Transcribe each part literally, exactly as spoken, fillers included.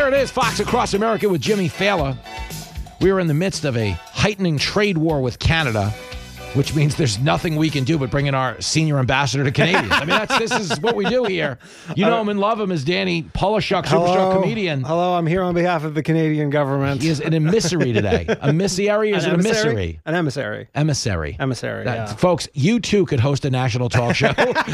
There it is, Fox Across America with Jimmy Fallon. We are in the midst of a heightening trade war with Canada, which means there's nothing we can do but bring in our senior ambassador to Canadians. I mean, that's this is what we do here. You know him and love him as Danny Polishuk, superstar comedian. Hello, I'm here on behalf of the Canadian government. He is an emissary today. Emissary is an, an emissary? emissary? An emissary. Emissary. Emissary, that, yeah. Folks, you too could host a national talk show.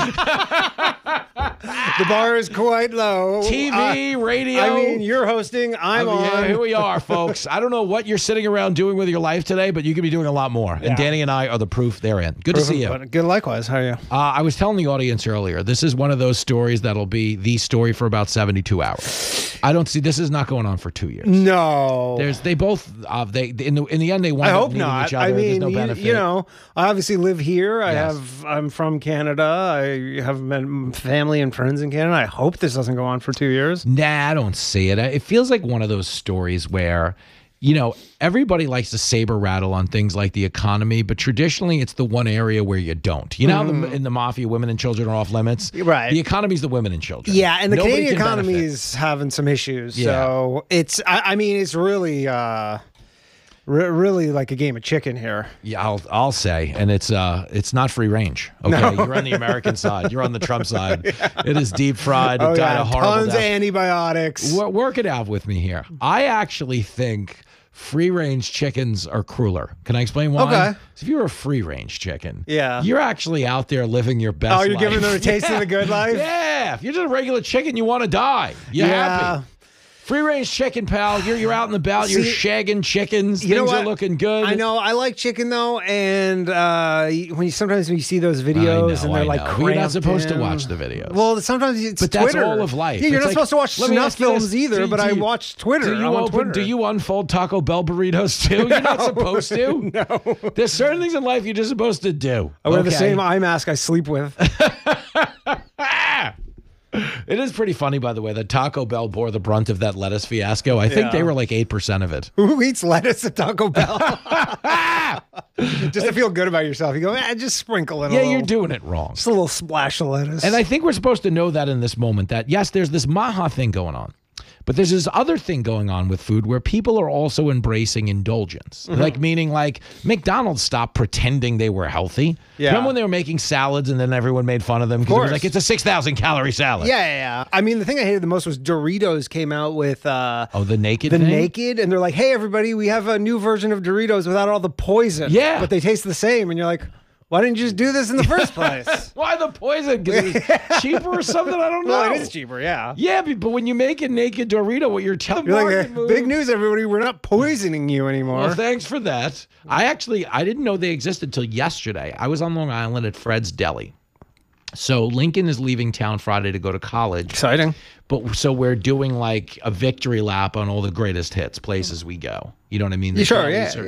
The bar is quite low. T V, uh, radio. I mean, you're hosting, I'm I mean, on. Yeah, here we are, folks. I don't know what you're sitting around doing with your life today, but you could be doing a lot more. Yeah. And Danny and I are the proof therein. Good proof to see you. Good, likewise. How are you? Uh, I was telling the audience earlier, this is one of those stories that'll be the story for about seventy-two hours. I don't see, this is not going on for two years. No. There's, they both, uh, they in the in the end, they wind I up hope needing not. each other. I mean, There's no you, benefit. you know, I obviously live here. I Yes. have, I'm from Canada. I have met family and friends in Canada. I hope this doesn't go on for two years. Nah, I don't see it. It feels like one of those stories where, you know, everybody likes to saber rattle on things like the economy, but traditionally it's the one area where you don't. You know, mm. how the, in the mafia, women and children are off limits. Right. The economy's the women and children. Yeah, and the Nobody Canadian can economy benefit. is having some issues. Yeah. So it's, I, I mean, it's really, uh, re really like a game of chicken here. Yeah, I'll I'll say, and it's uh it's not free range. Okay, No. You're on the American side. You're on the Trump side. Yeah. It is deep fried. Oh, it died yeah, a horrible tons death. of antibiotics. W work it out with me here. I actually think free-range chickens are crueler. Can I explain why? Okay. So if you're a free-range chicken, Yeah. you're actually out there living your best Oh, you're life. giving them a taste yeah. of the good life? Yeah. If you're just a regular chicken, you want to die. You're Yeah. happy. Free-range chicken, pal. You're you're out and about. You're See, shagging chickens. You know Things what? are looking good. I know. I like chicken though, and uh, when you sometimes when you see those videos I know, and they're I like, know. You're not cramped supposed to in. watch the videos. Well, sometimes it's But that's Twitter. all of life. Yeah, you're It's not like, supposed to watch let me snuff ask you films this. either, Do- but do I you- watch Twitter. Do you I'm on open? Twitter. Do you unfold Taco Bell burritos too? You're not supposed to. No. There's certain things in life you're just supposed to do. I wear the okay? same eye mask I sleep with. It is pretty funny, by the way, that Taco Bell bore the brunt of that lettuce fiasco. I think Yeah. they were like eight percent of it. Who eats lettuce at Taco Bell? Just to feel good about yourself. You go, eh, just sprinkle it a Yeah, little. you're doing it wrong. Just a little splash of lettuce. And I think we're supposed to know that in this moment that, yes, there's this Maha thing going on. But there's this other thing going on with food where people are also embracing indulgence. Mm-hmm. Like, meaning, like, McDonald's stopped pretending they were healthy. Yeah. Remember when they were making salads and then everyone made fun of them? Because it was course. like, it's a six thousand calorie salad. Yeah, yeah, yeah. I mean, the thing I hated the most was Doritos came out with uh, Oh, the naked the thing? naked, and they're like, "Hey, everybody, we have a new version of Doritos without all the poison." Yeah. but they taste the same, and you're like, "Why didn't you just do this in the first place?" Why the poison? Because it's cheaper or something? I don't know. Well, it is cheaper, yeah. Yeah, but but when you make a naked Dorito, what you're telling You're market like, move- big news, everybody, we're not poisoning you anymore. Well, thanks for that. I actually, I didn't know they existed till yesterday. I was on Long Island at Fred's Deli. So Lincoln is leaving town Friday to go to college. Exciting. But so we're doing like a victory lap on all the greatest hits, places we go. You know what I mean? The Yeah, sure, delis yeah, are-